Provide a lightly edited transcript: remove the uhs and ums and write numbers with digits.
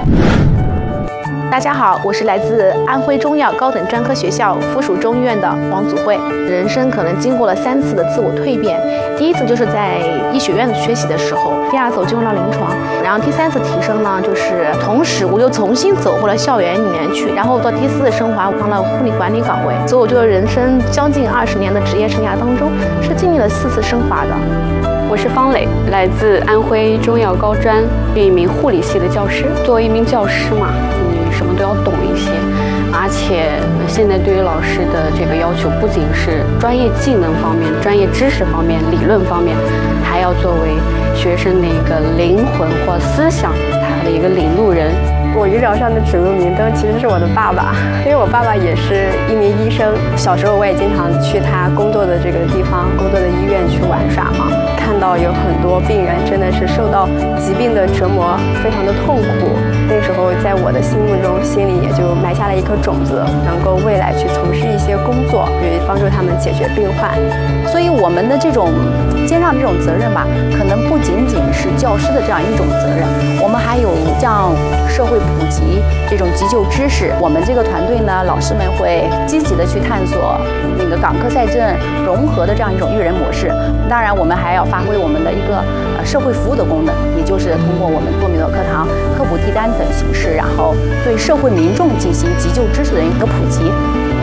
大家好，我是来自安徽中药高等专科学校附属中医院的王祖慧。人生可能经过了3次的自我蜕变，第一次就是在医学院学习的时候，第2次我进入到临床，然后第3次提升呢，就是同时我又重新走回了校园里面去，然后到第4次升华当了护理管理岗位，所以我觉得人生将近20年的职业生涯当中，是经历了4次升华的。 我是方磊，来自安徽中药高专，是一名护理系的教师。作为一名教师嘛，你什么都要懂一些，而且现在对于老师的这个要求，不仅是专业技能方面、专业知识方面、理论方面，还要作为学生的一个灵魂或思想，他的一个领路人。 我医疗上的指路明灯其实是我的爸爸，因为我爸爸也是一名医生。小时候我也经常去他工作的这个地方、工作的医院去玩耍嘛，看到有很多病人真的是受到疾病的折磨，非常的痛苦。那时候在我的心目中，心里也就埋下了一颗种子，能够未来去从事一些工作，去帮助他们解决病患。 所以我们的这种肩上这种责任吧，可能不仅仅是教师的这样一种责任，我们还有像社会普及这种急救知识。我们这个团队呢，老师们会积极的去探索那个港科赛政融合的这样一种育人模式。当然，我们还要发挥我们的一个社会服务的功能，也就是通过我们多米诺课堂、科普递单等形式，然后对社会民众进行急救知识的一个普及。